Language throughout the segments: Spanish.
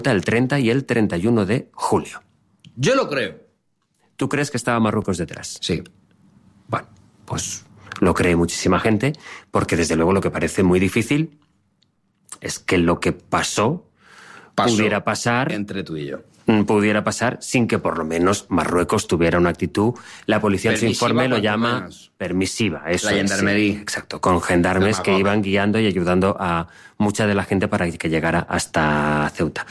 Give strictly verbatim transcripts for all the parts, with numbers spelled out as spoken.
el treinta y el treinta y uno de julio. Yo lo creo. ¿Tú crees que estaba Marruecos detrás? Sí. Bueno, pues lo cree muchísima gente, porque desde luego lo que parece muy difícil es que lo que pasó, pasó pudiera pasar entre tú y yo. pudiera pasar sin que por lo menos Marruecos tuviera una actitud, la policía en su informe lo llama permisiva. Eso la gendarmería. Sí, exacto, con gendarmes que iban guiando y ayudando a mucha de la gente para que llegara hasta Ceuta.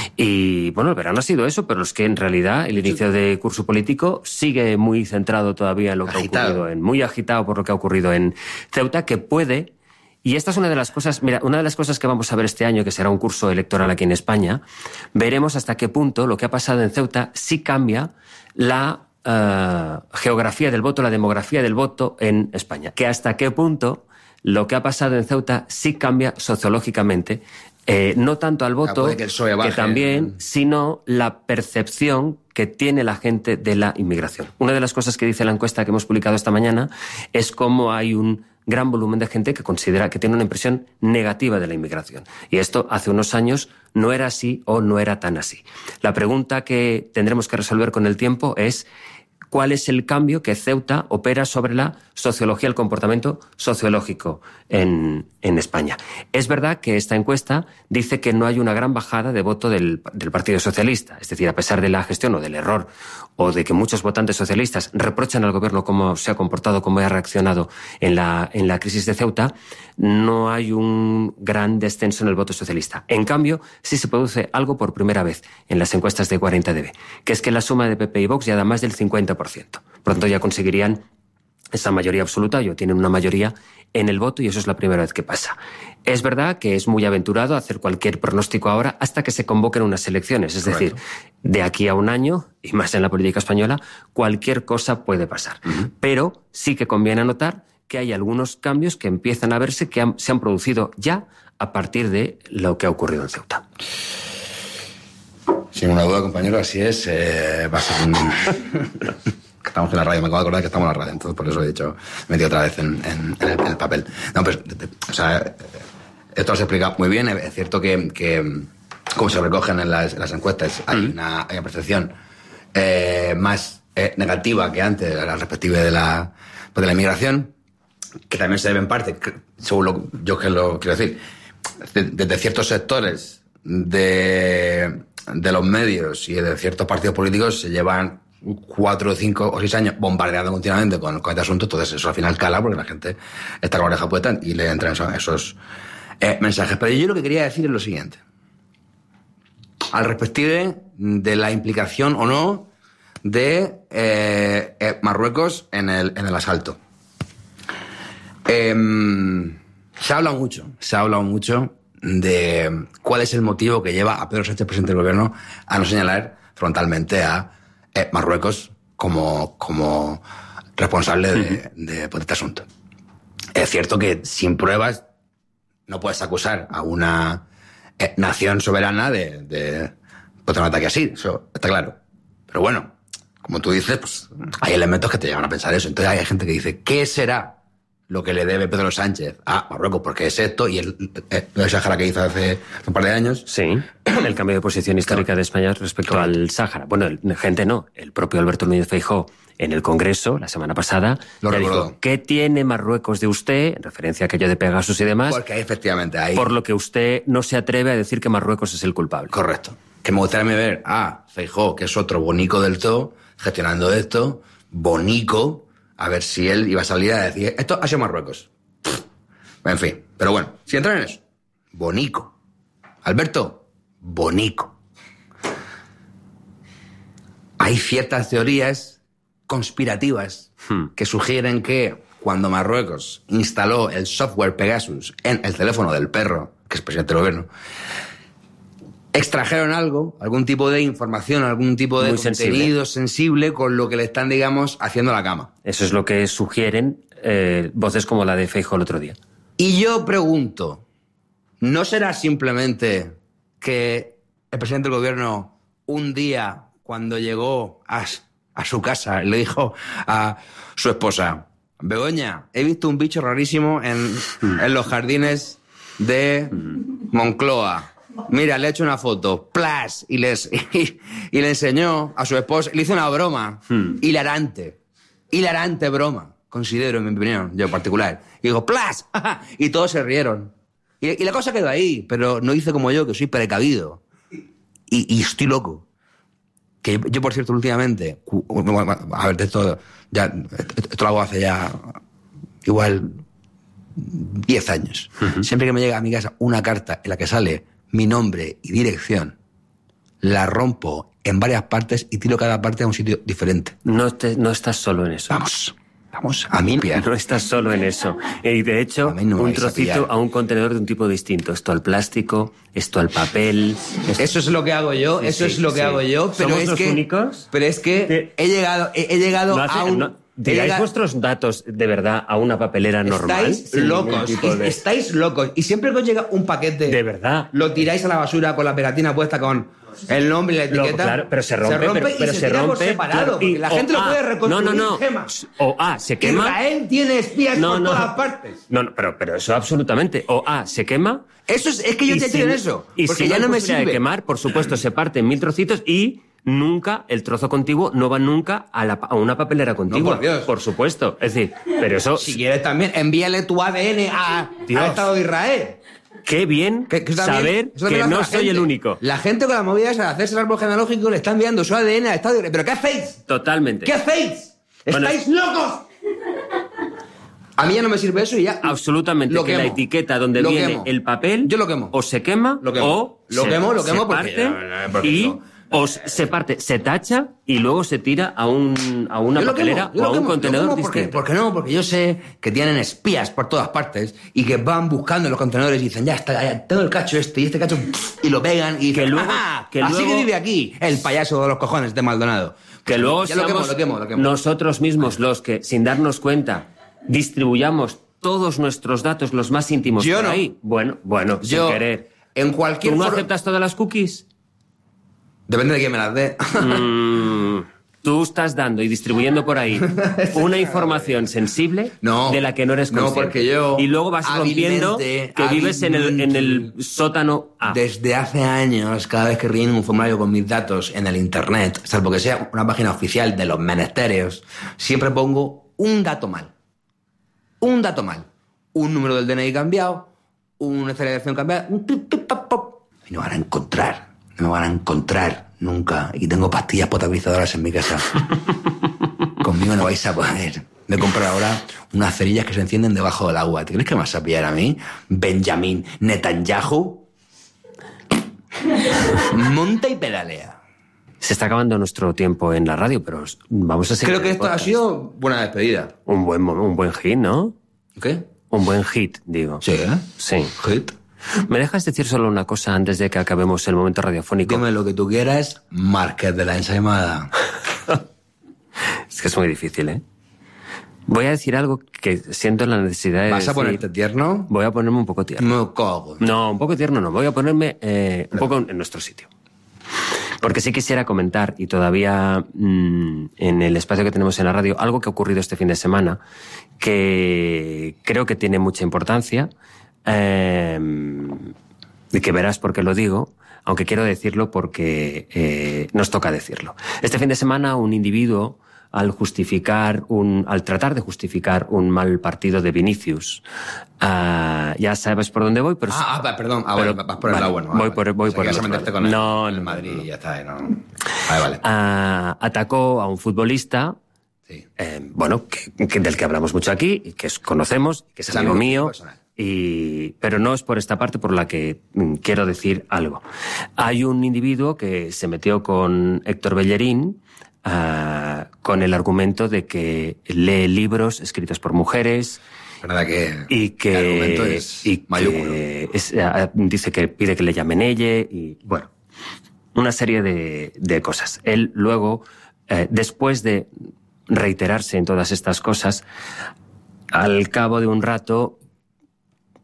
Y bueno, el verano ha sido eso, pero es que en realidad el inicio de curso político sigue muy centrado todavía en lo que agitado. ha ocurrido, en, muy agitado por lo que ha ocurrido en Ceuta, que puede... Y esta es una de las cosas, mira, una de las cosas que vamos a ver este año, que será un curso electoral aquí en España, veremos hasta qué punto lo que ha pasado en Ceuta sí cambia la uh, geografía del voto, la demografía del voto en España. Que hasta qué punto lo que ha pasado en Ceuta sí cambia sociológicamente, eh, no tanto al voto, que, que también, sino la percepción que tiene la gente de la inmigración. Una de las cosas que dice la encuesta que hemos publicado esta mañana es cómo hay un gran volumen de gente que considera que tiene una impresión negativa de la inmigración. Y esto hace unos años no era así o no era tan así. La pregunta que tendremos que resolver con el tiempo es cuál es el cambio que Ceuta opera sobre la sociología, el comportamiento sociológico en, en España. Es verdad que esta encuesta dice que no hay una gran bajada de voto del, del Partido Socialista. Es decir, a pesar de la gestión o del error o de que muchos votantes socialistas reprochan al gobierno cómo se ha comportado, cómo ha reaccionado en la, en la crisis de Ceuta, no hay un gran descenso en el voto socialista. En cambio, sí se produce algo por primera vez en las encuestas de cuarenta D B, que es que la suma de P P y Vox ya da más del cincuenta por ciento. Por lo tanto, ya conseguirían esa mayoría absoluta, ya tienen una mayoría en el voto y eso es la primera vez que pasa. Es verdad que es muy aventurado hacer cualquier pronóstico ahora hasta que se convoquen unas elecciones. Es Correcto. decir, de aquí a un año, y más en la política española, cualquier cosa puede pasar. Uh-huh. Pero sí que conviene anotar que hay algunos cambios que empiezan a verse que han, se han producido ya a partir de lo que ha ocurrido en Ceuta. Sin una duda, compañero, así es. Eh, va a ser un... Estamos en la radio, me acabo de acordar que estamos en la radio, entonces por eso he dicho, me he metido otra vez en, en, en, el, en el papel. No, pues, o sea, esto lo has explicado muy bien. Es cierto que, que como se recogen en las, en las encuestas, hay una, hay una percepción eh, más eh, negativa que antes al respecto de la, pues de la inmigración, que también se debe en parte, según lo, yo que lo quiero decir, desde ciertos sectores de, de los medios y de ciertos partidos políticos se llevan cuatro, cinco o seis años bombardeando continuamente con, con este asunto, entonces eso al final cala porque la gente está con la oreja puesta y le entran esos, esos eh, mensajes. Pero yo lo que quería decir es lo siguiente. Al respecto de la implicación o no de eh, eh, Marruecos en el, en el asalto. Eh, se ha hablado mucho, se ha hablado mucho de cuál es el motivo que lleva a Pedro Sánchez, presidente del gobierno, a no señalar frontalmente a eh, Marruecos como, como responsable de, de, de este asunto. Es cierto que sin pruebas no puedes acusar a una eh, nación soberana de, de, de un ataque así, eso está claro. Pero bueno, como tú dices, pues hay elementos que te llevan a pensar eso. Entonces hay gente que dice, ¿qué será lo que le debe Pedro Sánchez a Marruecos? Porque es esto, y el, el, el Sáhara que hizo hace un par de años. Sí, el cambio de posición histórica claro. de España respecto claro. al Sáhara. Bueno, el, gente no, el propio Alberto Núñez Feijóo en el Congreso, la semana pasada, lo le recordó. dijo, ¿qué tiene Marruecos de usted? En referencia a aquello de Pegasus y demás. Porque ahí, efectivamente, ahí... Por lo que usted no se atreve a decir que Marruecos es el culpable. Correcto. Que me gustaría ver a Feijóo, que es otro bonico del todo, gestionando esto, bonico, a ver si él iba a salir a decir, esto ha sido Marruecos. Pff, en fin, pero bueno, si entran en eso, bonico. Alberto, bonico. Hay ciertas teorías conspirativas hmm. que sugieren que cuando Marruecos instaló el software Pegasus en el teléfono del perro, que es presidente del gobierno, extrajeron algo, algún tipo de información, algún tipo de Muy contenido sensible. sensible con lo que le están, digamos, haciendo la cama. Eso es lo que sugieren eh, voces como la de Feijóo el otro día. Y yo pregunto, ¿no será simplemente que el presidente del gobierno un día, cuando llegó a, a su casa, le dijo a su esposa, Begoña, he visto un bicho rarísimo en, en los jardines de Moncloa? Mira, le he hecho una foto, plas, y, les, y, y le enseñó a su esposa, le hizo una broma, hmm. hilarante, hilarante broma, considero, en mi opinión, yo en particular. Y digo, plas, y todos se rieron. Y, y la cosa quedó ahí, pero no hice como yo, que soy precavido. Y, y estoy loco. Que yo, por cierto, últimamente, a ver, de esto, ya, esto lo hago hace ya igual diez años. Uh-huh. Siempre que me llega a mi casa una carta en la que sale mi nombre y dirección, la rompo en varias partes y tiro cada parte a un sitio diferente. No, te, no estás solo en eso. Vamos, vamos, a mí no estás solo en eso. Y de hecho, no un trocito a, a un contenedor de un tipo distinto. Esto al plástico, esto al papel. Esto... Eso es lo que hago yo, sí, eso sí, es lo que sí. hago yo. Pero ¿Somos es los que, únicos? Pero es que he llegado, he, he llegado no hace, a un... No... ¿Tiráis llega... vuestros datos de verdad a una papelera normal? Estáis locos, de... estáis locos. Y siempre que os llega un paquete... De verdad. Lo tiráis a la basura con la pegatina puesta con el nombre y la etiqueta. Lo, claro, pero se rompe, se rompe pero, pero y se, se rompe. Por separado, claro, y, la gente o, lo puede reconstruir. No, no, no. Gemas. O A, se quema. Israel tiene espías no, por no, todas partes. No, no, pero, pero eso absolutamente. O A, se quema. Eso es, es que yo te estoy en eso. Y porque si ya no, no me sirve sirve. De quemar, por supuesto, se parte en mil trocitos y... Nunca, el trozo contiguo no va nunca a, la, a una papelera contigua. No, por Dios. Por supuesto. Es decir, pero eso... Si quieres también, envíale tu A D N a, al Estado de Israel. Qué bien que, que saber que no soy gente. el único. La gente con la movida esa de hacerse el árbol genealógico le está enviando su A D N al Estado de Israel. ¿Pero qué hacéis? Totalmente. ¿Qué hacéis? Bueno, ¿estáis locos? A mí ya no me sirve eso y ya... Absolutamente. Lo que quemo. La etiqueta donde lo viene quemo. el papel... Yo lo quemo. O se quema lo quemo. o... Lo se, quemo, lo quemo se porque... parte No, no, porque y... no. O se parte, se tacha y luego se tira a, un, a una papelera o a un contenedor porque, distinto. ¿Por qué no? Porque yo sé que tienen espías por todas partes y que van buscando en los contenedores y dicen, ya está, ya tengo el cacho este y este cacho, y lo pegan y dicen, que luego, ¡ajá! Que así luego, que vive aquí el payaso de los cojones de Maldonado. Que luego ya seamos lo quemo, lo quemo, lo quemo. nosotros mismos los que, sin darnos cuenta, distribuyamos todos nuestros datos, los más íntimos, yo por no. ahí. Bueno, bueno, yo, sin querer. En cualquier ¿Tú no foro... aceptas todas las cookies? Depende de quién me las dé. mm, tú estás dando y distribuyendo por ahí una información sensible no, de la que no eres consciente. No, porque yo... Y luego vas rompiendo que vives en el, en el sótano A. Desde hace años, cada vez que relleno un formulario con mis datos en el internet, salvo que sea una página oficial de los menesteres, siempre pongo un dato mal. Un dato mal. Un número del D N I cambiado, una celebración cambiada, un pip, pip, pop, pop. Y no van a encontrar. No me van a encontrar nunca. Y tengo pastillas potabilizadoras en mi casa. Conmigo no vais a poder. Me he comprado ahora unas cerillas que se encienden debajo del agua. ¿Te crees que me vas a pillar a mí? Benjamin Netanyahu. Monta y pedalea. Se está acabando nuestro tiempo en la radio, pero vamos a seguir. Creo que esto ha sido buena despedida. Un buen, un buen hit, ¿no? ¿Qué? Un buen hit, digo. Sí, ¿eh? Sí. Hit. ¿Me dejas decir solo una cosa antes de que acabemos el momento radiofónico? Dime lo que tú quieras, Márquez de la ensaimada. Es que es muy difícil, ¿eh? Voy a decir algo que siento la necesidad de ¿Vas decir... a ponerte tierno? Voy a ponerme un poco tierno. Me cago. No, un poco tierno no. Voy a ponerme eh, un poco en nuestro sitio. Porque sí quisiera comentar, y todavía mmm, en el espacio que tenemos en la radio, algo que ha ocurrido este fin de semana, que creo que tiene mucha importancia... Eh, y que verás por qué lo digo, aunque quiero decirlo porque eh, nos toca decirlo. Este fin de semana un individuo, al justificar un, al tratar de justificar un mal partido de Vinicius, uh, ya sabes por dónde voy, pero ah, ah perdón, ah, pero, vale, vas por el lado bueno. Voy vale, por, voy o sea, por el otro lado. Con no, el, el Madrid no, no. Ya está, no. Vale, vale. Uh, atacó a un futbolista. Sí. Eh, bueno, que, que, del que hablamos mucho aquí y que conocemos, que es, es amigo mío. Personal. Y, pero no es por esta parte por la que mm, quiero decir algo. Hay un individuo que se metió con Héctor Bellerín uh, con el argumento de que lee libros escritos por mujeres. ¿Verdad que y que, el argumento es y mayúsculo? Que es, uh, dice que pide que le llamen ella y bueno, una serie de, de cosas. Él luego, eh, después de reiterarse en todas estas cosas, al cabo de un rato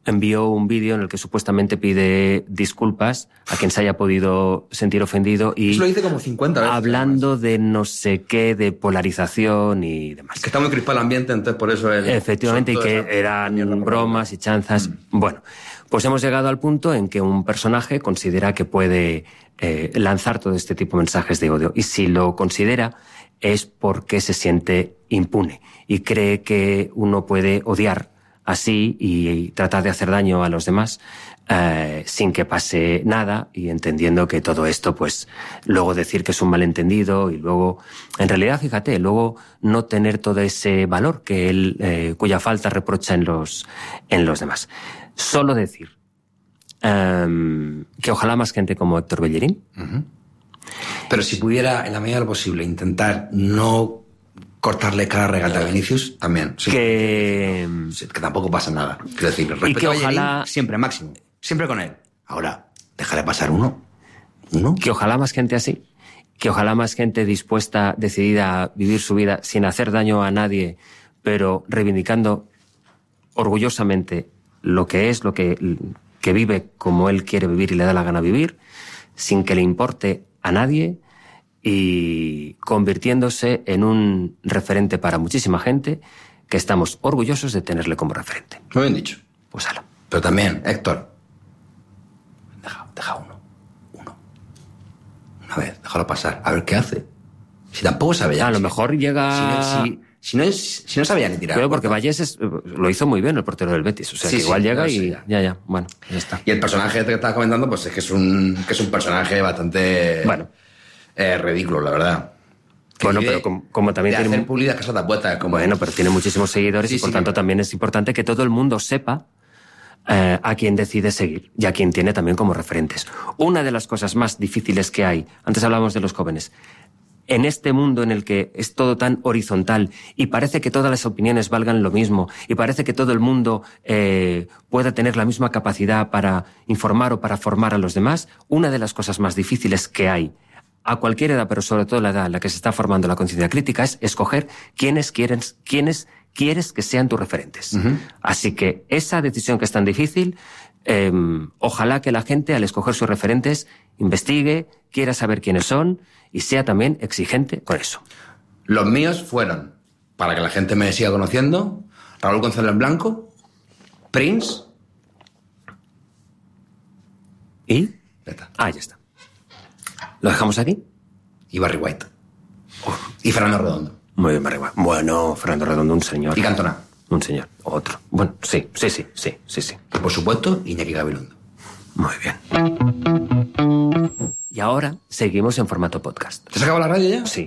envió un vídeo en el que supuestamente pide disculpas a quien se haya podido sentir ofendido y eso lo dice como cincuenta veces. Hablando de no sé qué, de polarización y demás. Es que está muy crispado el ambiente, entonces por eso... El, Efectivamente, y que eran bromas y chanzas. Mm. Bueno, pues hemos llegado al punto en que un personaje considera que puede eh, lanzar todo este tipo de mensajes de odio. Y si lo considera es porque se siente impune y cree que uno puede odiar así y tratar de hacer daño a los demás eh, sin que pase nada y entendiendo que todo esto, pues, luego decir que es un malentendido y luego, en realidad, fíjate, luego no tener todo ese valor que él, eh, cuya falta reprocha en los, en los demás. Solo decir eh, que ojalá más gente como Héctor Bellerín. Uh-huh. Pero si pudiera, en la medida de lo posible, intentar no cortarle cada regata a Vinicius, también. Sí. Que... Sí, que tampoco pasa nada. Quiero decir, respeto y que a ojalá... siempre, máximo. Siempre con él. Ahora, déjale pasar uno. Uno. Que ojalá más gente así. Que ojalá más gente dispuesta, decidida a vivir su vida sin hacer daño a nadie, pero reivindicando orgullosamente lo que es, lo que, que vive como él quiere vivir y le da la gana vivir, sin que le importe a nadie, y convirtiéndose en un referente para muchísima gente que estamos orgullosos de tenerle como referente. Muy bien dicho. Pues ala. Pero también, Héctor, deja, deja uno, uno. Una vez, déjalo pasar, a ver qué hace. Si tampoco sabe ya. A lo mejor llega... Si, si, si, no, es, si no sabía ni tirar. Pero porque Vallés es, lo hizo muy bien, el portero del Betis. O sea, sí, que igual sí, llega no, y sí, ya. ya, ya, bueno, ya está. Y el personaje que estaba comentando, pues es que es un, que es un personaje bastante... Bueno. Eh, ridículo, la verdad. Que bueno, pero como, como también de tiene... hacer pulidas casas de apuestas. Como... Bueno, pero tiene muchísimos seguidores sí, y por sí, tanto que... también es importante que todo el mundo sepa eh, a quién decide seguir y a quién tiene también como referentes. Una de las cosas más difíciles que hay, antes hablábamos de los jóvenes, en este mundo en el que es todo tan horizontal y parece que todas las opiniones valgan lo mismo y parece que todo el mundo eh, pueda tener la misma capacidad para informar o para formar a los demás, una de las cosas más difíciles que hay a cualquier edad, pero sobre todo la edad en la que se está formando la conciencia crítica, es escoger quiénes quieres, quiénes quieres que sean tus referentes. Uh-huh. Así que esa decisión que es tan difícil, eh, ojalá que la gente al escoger sus referentes investigue, quiera saber quiénes son y sea también exigente con eso. Los míos fueron, para que la gente me siga conociendo, Raúl González Blanco, Prince y... Ya está. Ah, ya está. ¿Lo dejamos aquí? Y Barry White. Oh. Y Fernando Redondo. Muy bien, Barry White. Bueno, Fernando Redondo, un señor. Y Cantona. Un señor. Otro. Bueno, sí, sí, sí, sí, sí, sí. Y por supuesto, Iñaki Gabilondo. Muy bien. Y ahora seguimos en formato podcast. ¿Te has acabado la radio ya? Sí.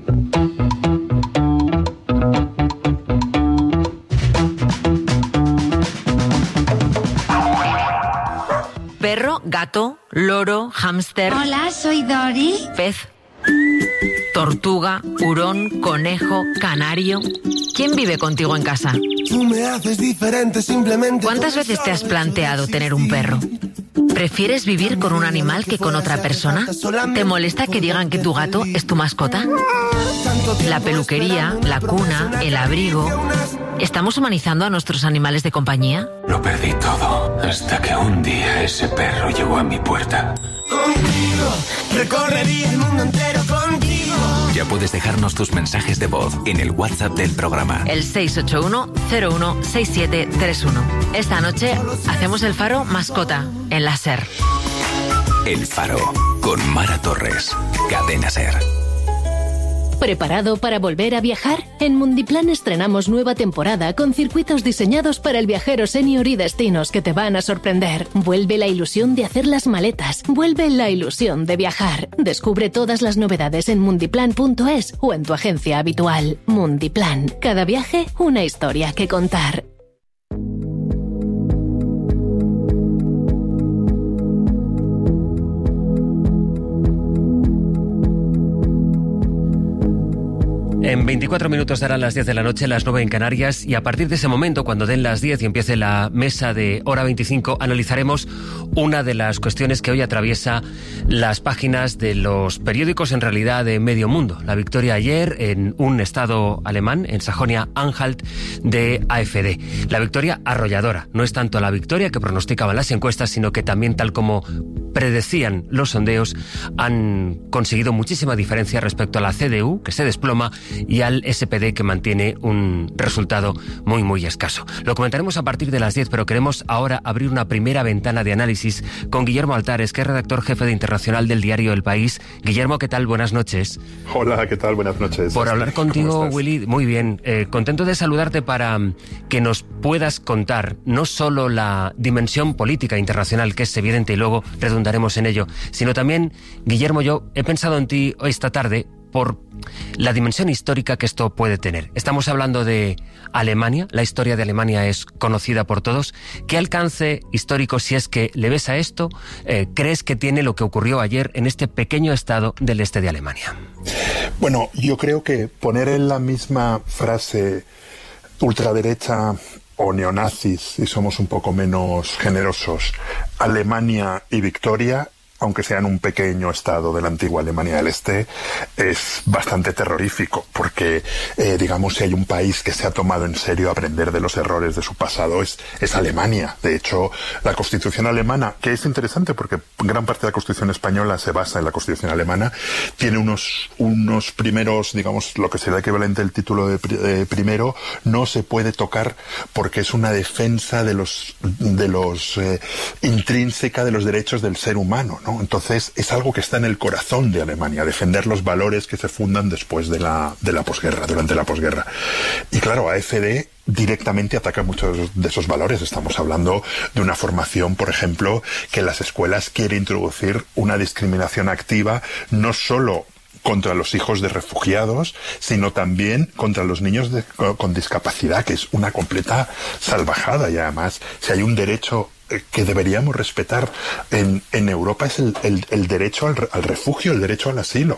Perro, gato, loro, hámster. Hola, soy Dori. Pez, tortuga, hurón, conejo, canario. ¿Quién vive contigo en casa? Tú me haces diferente, simplemente. ¿Cuántas veces te has planteado tener un perro? ¿Prefieres vivir con un animal que con otra persona? ¿Te molesta que digan que tu gato es tu mascota? La peluquería, la cuna, el abrigo... ¿Estamos humanizando a nuestros animales de compañía? Lo perdí todo, hasta que un día ese perro llegó a mi puerta. Contigo, recorrería el mundo entero contigo. Ya puedes dejarnos tus mensajes de voz en el WhatsApp del programa. El seis ocho uno cero uno seis siete tres uno. Esta noche hacemos el Faro mascota en la SER. El Faro, con Mara Torres, Cadena SER. ¿Preparado para volver a viajar? En Mundiplan estrenamos nueva temporada con circuitos diseñados para el viajero senior y destinos que te van a sorprender. Vuelve la ilusión de hacer las maletas. Vuelve la ilusión de viajar. Descubre todas las novedades en mundiplan punto es o en tu agencia habitual. Mundiplan. Cada viaje, una historia que contar. En veinticuatro minutos darán las diez de la noche, las nueve en Canarias, y a partir de ese momento, cuando den las diez y empiece la mesa de Hora veinticinco, analizaremos una de las cuestiones que hoy atraviesa las páginas de los periódicos, en realidad de medio mundo. La victoria ayer en un estado alemán, en Sajonia-Anhalt, de A F D. La victoria arrolladora. No es tanto la victoria que pronosticaban las encuestas, sino que también, tal como predecían los sondeos, han conseguido muchísima diferencia respecto a la C D U, que se desploma, y al S P D, que mantiene un resultado muy, muy escaso. Lo comentaremos a partir de las diez, pero queremos ahora abrir una primera ventana de análisis con Guillermo Altares, que es redactor jefe de Internacional del diario El País. Guillermo, ¿qué tal? Buenas noches. Hola, ¿qué tal? Buenas noches. Por hablar contigo, Willy, muy bien. Eh, contento de saludarte para que nos puedas contar no solo la dimensión política internacional, que es evidente y luego redundaremos en ello, sino también, Guillermo, yo he pensado en ti esta tarde por la dimensión histórica que esto puede tener. Estamos hablando de Alemania, la historia de Alemania es conocida por todos. ¿Qué alcance histórico, si es que le ves a esto, eh, crees que tiene lo que ocurrió ayer en este pequeño estado del este de Alemania? Bueno, yo creo que poner en la misma frase ultraderecha o neonazis, si somos un poco menos generosos, Alemania y victoria, aunque sea en un pequeño estado de la antigua Alemania del Este, es bastante terrorífico, porque, eh, digamos, si hay un país que se ha tomado en serio aprender de los errores de su pasado, es, es Alemania. De hecho, la Constitución alemana, que es interesante porque gran parte de la Constitución española se basa en la Constitución alemana, tiene unos, unos primeros, digamos, lo que sería equivalente al título de, de primero, no se puede tocar porque es una defensa de los, de los, eh, intrínseca de los derechos del ser humano, ¿no? Entonces es algo que está en el corazón de Alemania, defender los valores que se fundan después de la, de la posguerra, durante la posguerra. Y claro, A F D directamente ataca muchos de esos valores. Estamos hablando de una formación, por ejemplo, que en las escuelas quiere introducir una discriminación activa, no solo contra los hijos de refugiados, sino también contra los niños de, con discapacidad, que es una completa salvajada. Y además, si hay un derecho que deberíamos respetar en, en Europa, es el, el, el derecho al, al refugio, el derecho al asilo.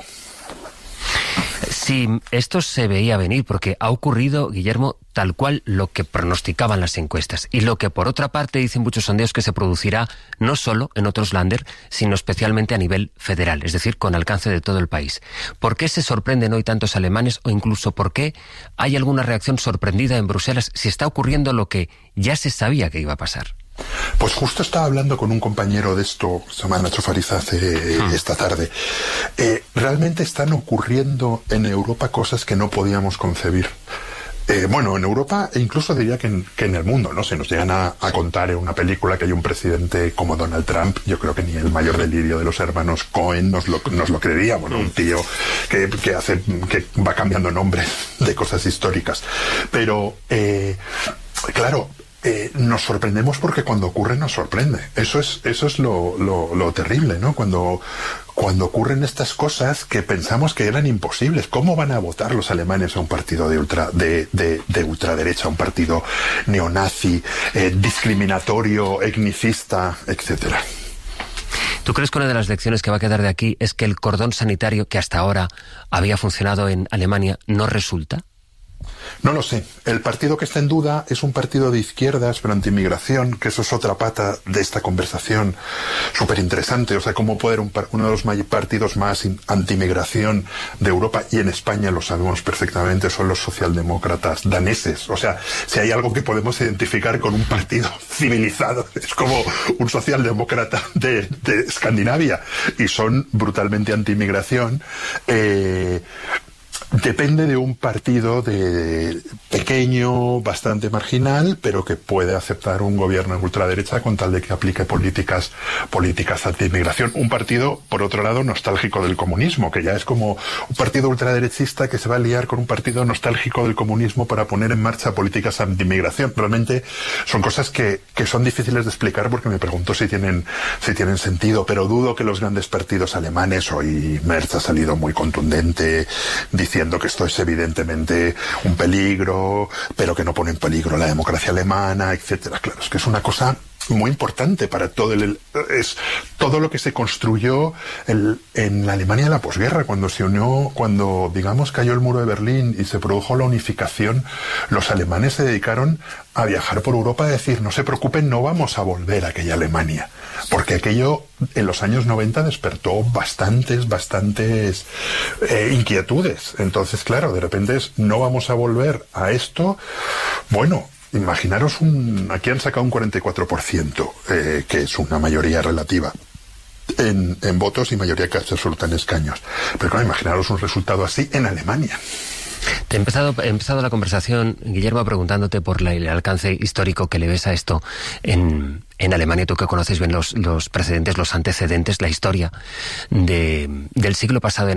Sí, esto se veía venir porque ha ocurrido, Guillermo, tal cual lo que pronosticaban las encuestas, y lo que por otra parte dicen muchos sondeos que se producirá no solo en otros Länder, sino especialmente a nivel federal, es decir, con alcance de todo el país. ¿Por qué se sorprenden hoy tantos alemanes, o incluso por qué hay alguna reacción sorprendida en Bruselas si está ocurriendo lo que ya se sabía que iba a pasar? Pues justo estaba hablando con un compañero de esto, se llama Nacho Fariza, hace, hmm. esta tarde. Eh, realmente están ocurriendo en Europa cosas que no podíamos concebir. Eh, bueno, en Europa, e incluso diría que en, que en el mundo, ¿no? Se nos llegan a, a contar en una película que hay un presidente como Donald Trump. Yo creo que ni el mayor delirio de los hermanos Cohen nos lo, nos lo creeríamos, ¿no? Un tío que, que hace, que va cambiando nombres de cosas históricas. Pero, eh, claro, Eh, nos sorprendemos porque cuando ocurre nos sorprende. Eso es, eso es lo, lo, lo terrible, ¿no? Cuando, cuando ocurren estas cosas que pensamos que eran imposibles. ¿Cómo van a votar los alemanes a un partido de ultra, de, de, de ultraderecha, a un partido neonazi, eh, discriminatorio, etnicista, etcétera? ¿Tú crees que una de las lecciones que va a quedar de aquí es que el cordón sanitario que hasta ahora había funcionado en Alemania no resulta? No lo sé. El partido que está en duda es un partido de izquierdas, pero anti-inmigración, que eso es otra pata de esta conversación súper interesante. O sea, cómo puede un uno de los partidos más anti-inmigración de Europa, y en España lo sabemos perfectamente, son los socialdemócratas daneses. O sea, si hay algo que podemos identificar con un partido civilizado, es como un socialdemócrata de, de Escandinavia, y son brutalmente anti-inmigración. Eh... Depende de un partido de pequeño, bastante marginal, pero que puede aceptar un gobierno de ultraderecha con tal de que aplique políticas políticas anti-inmigración. Un partido, por otro lado, nostálgico del comunismo, que ya es como un partido ultraderechista que se va a liar con un partido nostálgico del comunismo para poner en marcha políticas anti-inmigración. Realmente son cosas que, que son difíciles de explicar, porque me pregunto si tienen, si tienen sentido, pero dudo que los grandes partidos alemanes, hoy Merz ha salido muy contundente diciendo que esto es evidentemente un peligro, pero que no pone en peligro la democracia alemana, etcétera. Claro, es que es una cosa muy importante para todo el, es todo lo que se construyó el, en la Alemania de la posguerra, cuando se unió, cuando, digamos, cayó el muro de Berlín y se produjo la unificación. Los alemanes se dedicaron a viajar por Europa a decir, no se preocupen, no vamos a volver a aquella Alemania, porque aquello en los años noventa despertó bastantes, bastantes eh, inquietudes. Entonces, claro, de repente es, no vamos a volver a esto. Bueno, imaginaros, un, aquí han sacado un cuarenta y cuatro por ciento, eh, que es una mayoría relativa en, en votos y mayoría casi absoluta en escaños. Pero claro, imaginaros un resultado así en Alemania. Te he empezado, he empezado la conversación, Guillermo, preguntándote por la, el alcance histórico que le ves a esto en, en Alemania. Tú que conoces bien los, los precedentes, los antecedentes, la historia de, del siglo pasado en